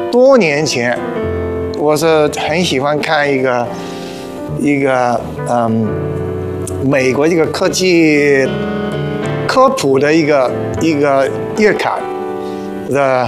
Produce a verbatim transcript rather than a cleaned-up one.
多年前，我是很喜欢看一个一个嗯，美国一个科技科普的一个一个月刊的